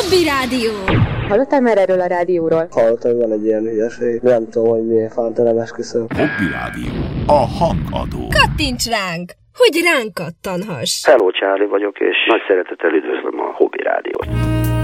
Hobby Rádió. Hallottál már erről a rádióról? Hallottam, van egy ilyen hülyeség. Nem tudom, hogy miért fánt, nem esküszöm. Hobby Rádió. A hangadó. Kattints ránk, hogy ránk kattanhass. Hello, Charlie vagyok, és nagy szeretettel üdvözlöm a Hobby Rádiót.